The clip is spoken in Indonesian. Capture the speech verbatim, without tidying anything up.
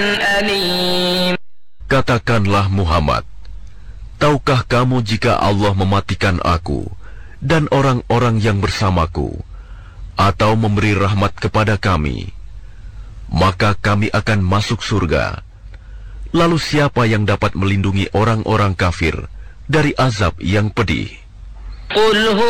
أليم. Katakanlah Muhammad, tahukah kamu jika Allah mematikan aku dan orang-orang yang bersamaku, atau memberi rahmat kepada kami, maka kami akan masuk surga. Lalu siapa yang dapat melindungi orang-orang kafir dari azab yang pedih? قل هو